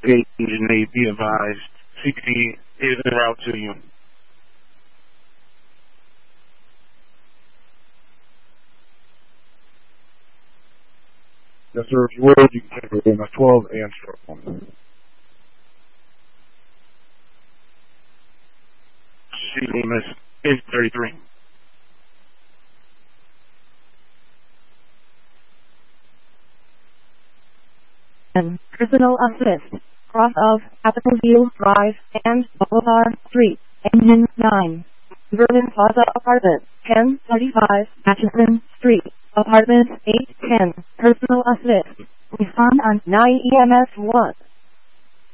Agent 8, be advised. CPD is en route to you. Yes, sir. If you would, you can take EMS 12 and stroke 1. EMS is 33. And personal assist. Cross of Apataville Drive and Boulevard Street. Engine 9. Vernon Plaza Apartment. 1035 Atchison Street. Apartment 810. Personal assist. Respond on 9 EMS 1.